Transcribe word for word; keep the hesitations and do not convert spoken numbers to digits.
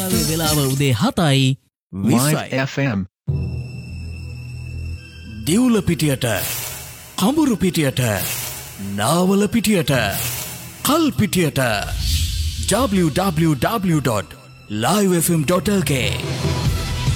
ලංකාවේ වෙලාව උදේ හතයි විස්සයි. එෆ් එම් දිවුල පිටියට, කඹුරු පිටියට, නාවල පිටියට, කල් පිටියට. double-u double-u double-u dot live f m dot l k